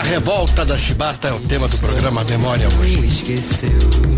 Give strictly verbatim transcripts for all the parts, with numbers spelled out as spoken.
Revolta da Chibata é o tema do programa Memória hoje. Esqueceu.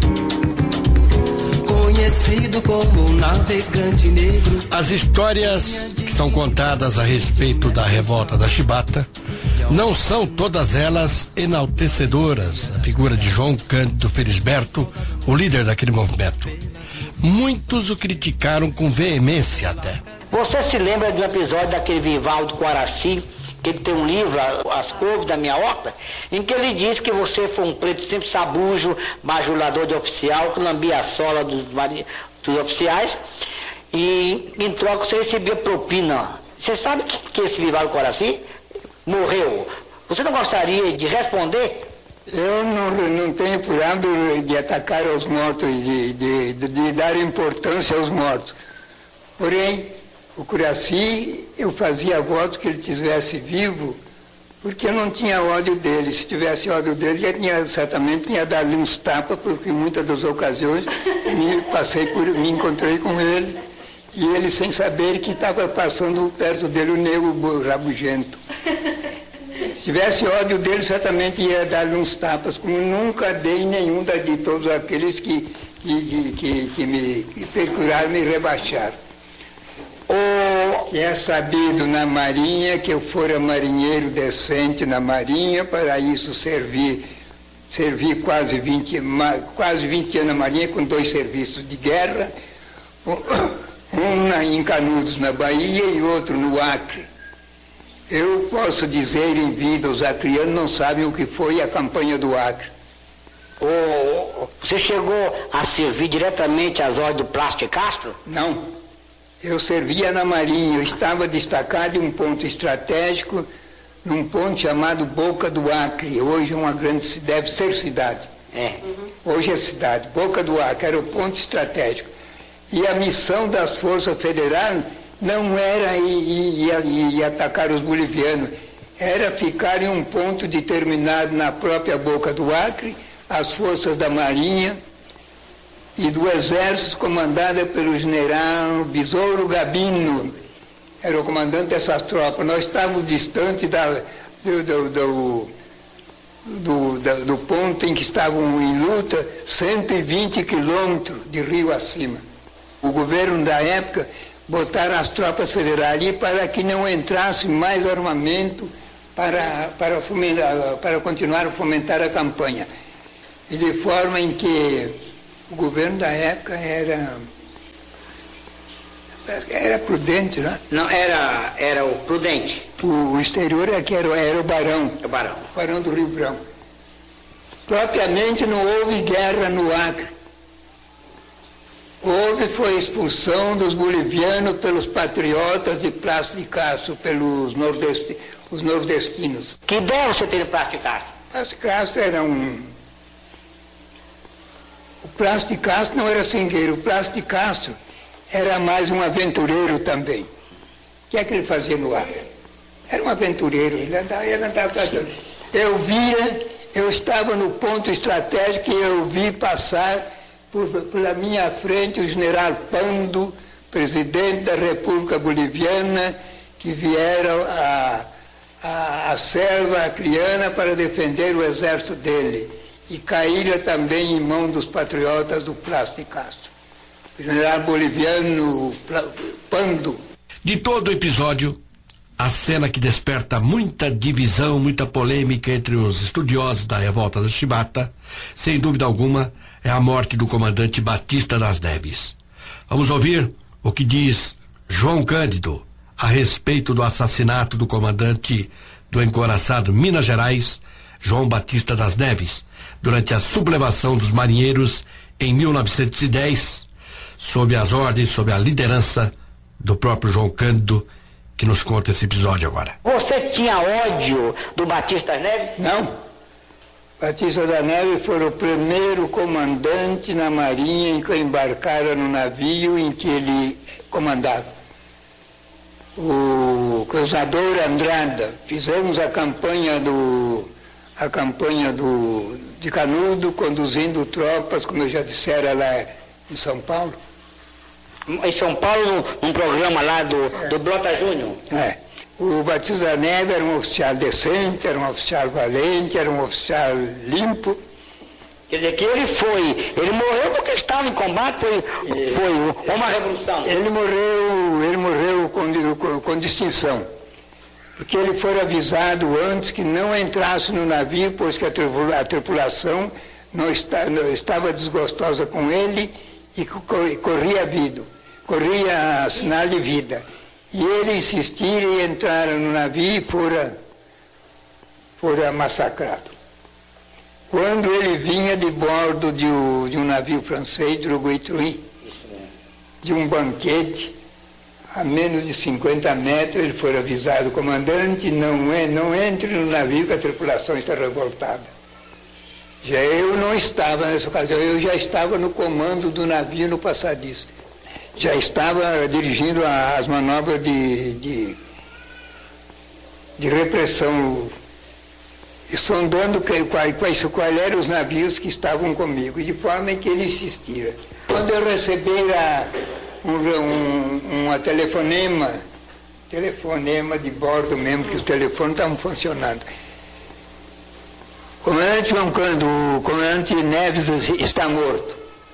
Conhecido como navegante negro. As histórias que são contadas a respeito da Revolta da Chibata não são todas elas enaltecedoras. A figura de João Cândido Felisberto, o líder daquele movimento. Muitos o criticaram com veemência até. Você se lembra de um episódio daquele Vivaldo Coaraci, que ele tem um livro, As Couves da Minha Horta, em que ele diz que você foi um preto sempre sabujo, bajulador de oficial, que lambia a sola dos, dos oficiais, e em troca você recebia propina. Você sabe que, que esse Vivaldo Coaraci morreu? Você não gostaria de responder? Eu não, não tenho por hábito de atacar os mortos, de, de, de, de dar importância aos mortos. Porém, o Coaraci, eu fazia voto que ele estivesse vivo, porque eu não tinha ódio dele. Se tivesse ódio dele, eu tinha, certamente tinha dado uns tapas, porque em muitas das ocasiões me, passei por, me encontrei com ele, e ele sem saber que estava passando perto dele o nego rabugento. Se tivesse ódio dele, certamente ia dar-lhe uns tapas, como nunca dei nenhum de todos aqueles que, que, que, que me que procuraram me rebaixar. Que é sabido na Marinha que eu fora marinheiro decente na Marinha, para isso servi, servi quase vinte, quase vinte anos na Marinha, com dois serviços de guerra, um em Canudos, na Bahia, e outro no Acre. Eu posso dizer em vida, os acrianos não sabem o que foi a campanha do Acre. Oh, você chegou a servir diretamente às ordens do Plácido Castro? Não. Eu servia na Marinha, eu estava destacado em um ponto estratégico, num ponto chamado Boca do Acre. Hoje é uma grande, deve ser cidade. É. Hoje é cidade. Boca do Acre era o ponto estratégico. E a missão das forças federais não era ir, ir, ir, ir atacar os bolivianos, era ficar em um ponto determinado na própria Boca do Acre, as forças da Marinha e do Exército, comandada pelo general Besouro Gabino, era o comandante dessas tropas. Nós estávamos distante da, do, do, do, do, do, do ponto em que estavam em luta, cento e vinte quilômetros de rio acima. O governo da época botaram as tropas federais ali para que não entrasse mais armamento para, para, fomentar, para continuar a fomentar a campanha. E de forma em que o governo da época era, era prudente, né? Não, era, era o prudente. O, o exterior é que era, era o Barão. O Barão. O Barão do Rio Branco. Propriamente não houve guerra no Acre. Houve foi a expulsão dos bolivianos pelos patriotas de Plácido de Castro, pelos nordesti, os nordestinos. Que ideia você tem de Plácido de Castro? Plácido de Castro era um... O Plácido de Castro não era singueiro, o Plácido de Castro era mais um aventureiro também. O que é que ele fazia no ar? Era um aventureiro, ele andava, ele andava eu via, eu estava no ponto estratégico e eu vi passar Por, pela minha frente o general Pando, presidente da República Boliviana, que vieram a, a, a selva acriana para defender o exército dele, e caíram também em mão dos patriotas do Plácido de Castro. O general boliviano Pando. De todo o episódio, a cena que desperta muita divisão, muita polêmica entre os estudiosos da Revolta da Chibata, sem dúvida alguma, é a morte do comandante Batista das Neves. Vamos ouvir o que diz João Cândido a respeito do assassinato do comandante do encouraçado Minas Gerais, João Batista das Neves, durante a sublevação dos marinheiros em mil novecentos e dez, sob as ordens, sob a liderança do próprio João Cândido, que nos conta esse episódio agora. Você tinha ódio do Batista das Neves? Não. Batista das Neves foi o primeiro comandante na Marinha em que embarcaram no navio em que ele comandava. O cruzador Andrada. Fizemos a campanha do a campanha do de Canudo, conduzindo tropas, como eu já dissera, lá em São Paulo. Em São Paulo, num programa lá do, é. do Blota Júnior. É. O Batista Neves era um oficial decente, era um oficial valente, era um oficial limpo. Quer dizer que ele foi, ele morreu porque estava em combate, foi, foi uma revolução. Ele morreu, ele morreu com, com, com distinção, porque ele foi avisado antes que não entrasse no navio, pois que a, tripula, a tripulação não, está, não estava desgostosa com ele e corria vida, corria sinal de vida. E ele insistir e entraram no navio e fora, fora massacrado. Quando ele vinha de bordo de, o, de um navio francês, Droguetruy, de um banquete, a menos de cinquenta metros, ele foi avisado, comandante, não, é, não entre no navio que a tripulação está revoltada. Já eu não estava nessa ocasião, eu já estava no comando do navio no passadiço. Já estava dirigindo as manobras de, de, de repressão, e sondando quais, quais, quais eram os navios que estavam comigo, de forma que ele insistira. Quando eu recebera um, um, uma telefonema, telefonema de bordo mesmo, que os telefones estavam funcionando. Comandante João Cândido, o comandante Neves está morto.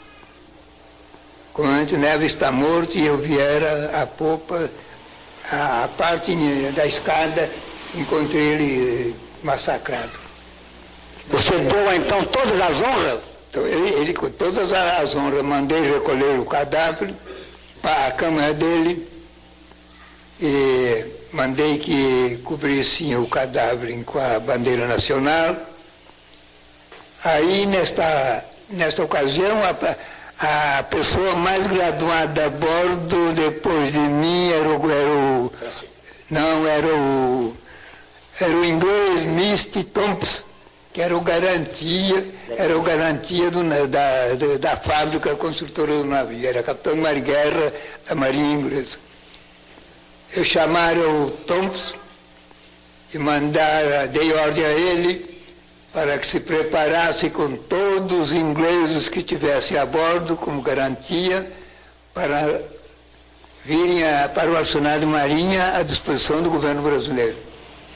O comandante Neves está morto e eu viera a popa, a, a parte da escada, encontrei ele massacrado. Você deu então todas as honras? Então, ele, ele com todas as honras, mandei recolher o cadáver para a câmara dele e mandei que cobrissem o cadáver com a bandeira nacional. Aí, nesta, nesta ocasião, a, a pessoa mais graduada a bordo, depois de mim, era o, era o não, era o era o inglês Misty Thompson, que era o garantia, era o garantia do, da, da, da fábrica construtora do navio, era capitão de mar-guerra da Marinha Inglesa. Eu chamaram o Thompson e mandaram, dei ordem a ele para que se preparasse com todos os ingleses que tivessem a bordo como garantia para virem a, para o arsenal de marinha à disposição do governo brasileiro.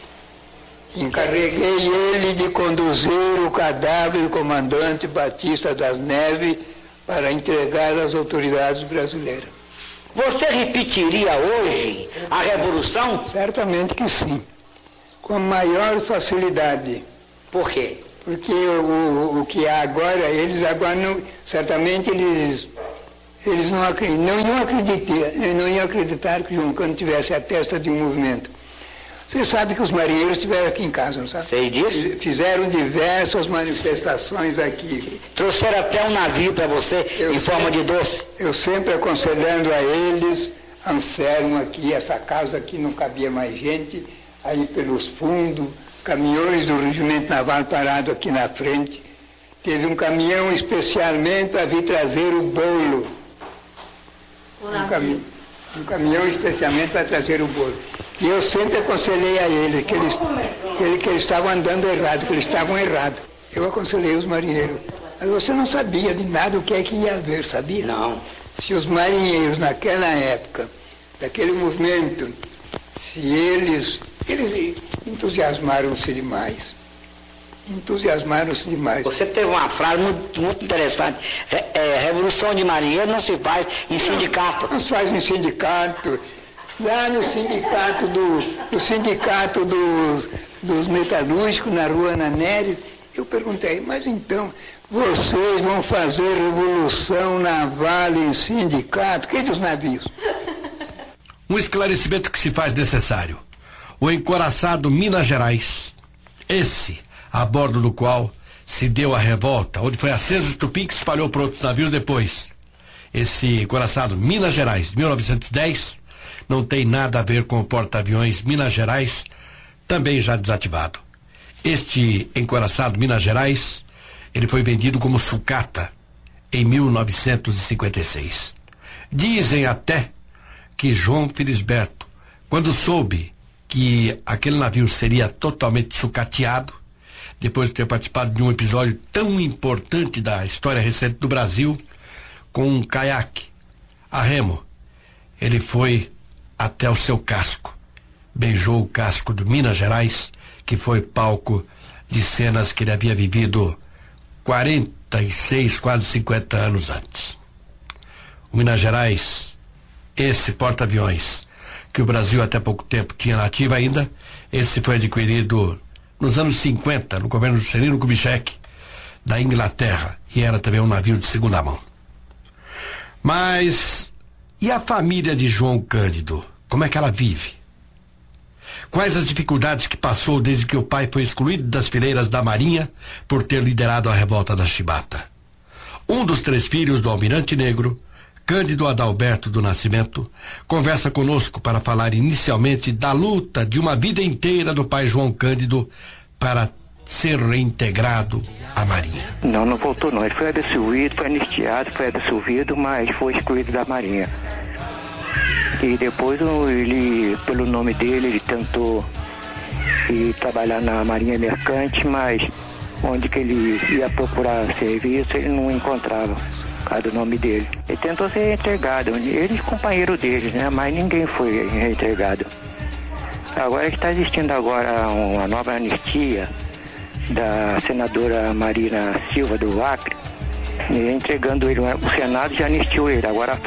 Encarreguei ele de conduzir o cadáver do comandante Batista das Neves para entregar às autoridades brasileiras. Você repetiria hoje a Revolução? Certamente que sim, com a maior facilidade. Por quê? Porque o, o que há agora, eles agora não, certamente eles, eles não, não, iam acreditar, não iam acreditar que João Cândido tivesse a testa de um movimento. Você sabe que os marinheiros estiveram aqui em casa, não sabe? Sei disso. Fizeram diversas manifestações aqui. Trouxeram até um navio para você eu em forma sempre, de doce. Eu sempre aconselhando a eles, Anselmo aqui, essa casa aqui não cabia mais gente, aí pelos fundos, caminhões do Regimento Naval parado aqui na frente. Teve um caminhão especialmente para vir trazer o bolo. Um, cami um caminhão especialmente para trazer o bolo. E eu sempre aconselhei a eles que eles, que eles, que eles estavam andando errado, que eles estavam errados. Eu aconselhei os marinheiros. Mas você não sabia de nada o que é que ia haver, sabia? Não. Se os marinheiros naquela época, daquele movimento, se eles, eles entusiasmaram-se demais. Entusiasmaram-se demais. Você teve uma frase muito, muito interessante. É, é, revolução de marinheiro não se faz em sindicato. Não, não se faz em sindicato. Lá no sindicato, do, no sindicato dos, dos metalúrgicos, na rua Ana Neres, eu perguntei, mas então, vocês vão fazer revolução naval em sindicato? Que dos navios? Um esclarecimento que se faz necessário. O encoraçado Minas Gerais, esse, a bordo do qual se deu a revolta, onde foi aceso o estupim que se espalhou para outros navios depois. Esse encoraçado Minas Gerais, de mil novecentos e dez, não tem nada a ver com o porta-aviões Minas Gerais, também já desativado. Este encoraçado Minas Gerais, ele foi vendido como sucata em mil novecentos e cinquenta e seis. Dizem até que João Felisberto, quando soube que aquele navio seria totalmente sucateado, depois de ter participado de um episódio tão importante da história recente do Brasil, com um caiaque a remo, ele foi até o seu casco, beijou o casco de Minas Gerais, que foi palco de cenas que ele havia vivido quarenta e seis, quase cinquenta anos antes. O Minas Gerais, esse porta-aviões, que o Brasil até pouco tempo tinha na ativa ainda, esse foi adquirido nos anos cinquenta, no governo de Juscelino Kubitschek, da Inglaterra, e era também um navio de segunda mão. Mas, e a família de João Cândido? Como é que ela vive? Quais as dificuldades que passou desde que o pai foi excluído das fileiras da Marinha por ter liderado a revolta da Chibata? Um dos três filhos do Almirante Negro, Cândido Adalberto do Nascimento, conversa conosco para falar inicialmente da luta de uma vida inteira do pai João Cândido para ser reintegrado à Marinha. Não, não voltou não. Ele foi absolvido, foi anistiado, foi absolvido, mas foi excluído da Marinha. E depois ele, pelo nome dele, ele tentou ir trabalhar na Marinha Mercante, mas onde que ele ia procurar serviço, ele não encontrava, por causa do nome dele. Ele tentou ser reintegrado, ele e companheiro dele, né? Mas ninguém foi reintegrado. Agora está existindo agora uma nova anistia da senadora Marina Silva do Acre, e entregando ele, o Senado já anistiou ele, agora